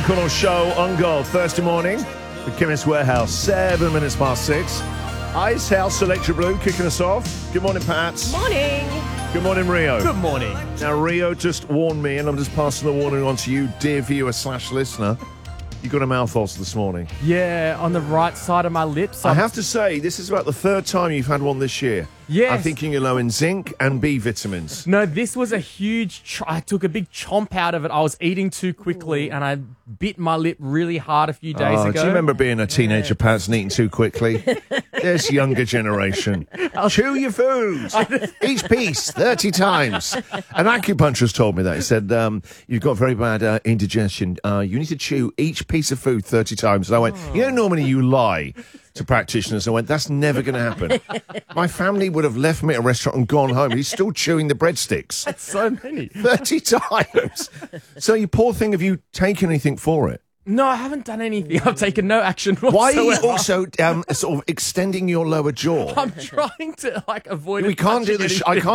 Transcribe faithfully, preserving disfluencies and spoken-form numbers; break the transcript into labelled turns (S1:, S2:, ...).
S1: Connell Show on Gold Thursday morning. The Chemist Warehouse, seven minutes past six. Ice House Electric Blue kicking us off. Good morning, Pat.
S2: Morning.
S1: Good morning, Rio.
S3: Good morning.
S1: Now, Rio just warned me, and I'm just passing the warning on to you, dear viewer slash listener. You got a mouth ulcer this morning.
S3: Yeah, on the right side of my lips.
S1: I
S3: I'm-
S1: have to say, this is about the third time you've had one this year.
S3: Yes.
S1: I'm thinking you're low in zinc and B vitamins.
S3: No, this was a huge... Ch- I took a big chomp out of it. I was eating too quickly, and I bit my lip really hard a few days
S1: Oh,
S3: ago.
S1: do you remember being a teenager, Pat, and eating too quickly? This younger generation. Chew your food. Each piece, thirty times. An acupuncturist told me that. He said, um, you've got very bad uh, indigestion. Uh, you need to chew each piece of food thirty times. And I went, you know, normally you lie to practitioners. I went, that's never going to happen. My family would have left me at a restaurant and gone home. He's still chewing the breadsticks.
S3: That's so many.
S1: thirty times. So you poor thing, have you taken anything for it?
S3: No, I haven't done anything. I've taken no action
S1: Why
S3: whatsoever.
S1: are you also um, sort of extending your lower jaw?
S3: I'm trying to, like, avoid
S1: We
S3: it
S1: can't do
S3: touching
S1: the. Sh- I
S3: anything.
S1: can't.